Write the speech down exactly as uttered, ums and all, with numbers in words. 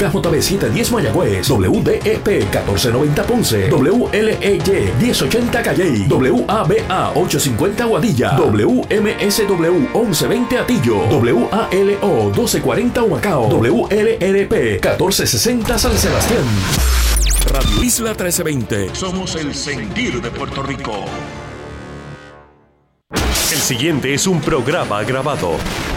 K J B setecientos diez Mayagüez, W D E P catorce noventa Ponce, W L E Y diez ochenta Calley, W A B A ochocientos cincuenta Guadilla, W M S W once veinte Atillo, W A L O doce cuarenta Humacao, W L R P catorce sesenta San Sebastián. Radio Isla trece veinte. Somos el sentir de Puerto Rico. El siguiente es un programa grabado.